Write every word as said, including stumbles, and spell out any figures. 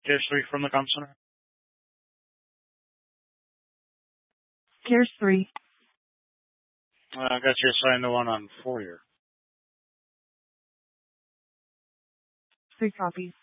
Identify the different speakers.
Speaker 1: Here's three from the comm center.
Speaker 2: Here's three.
Speaker 1: Uh, I got you assigned the one on four here.
Speaker 2: Three copies.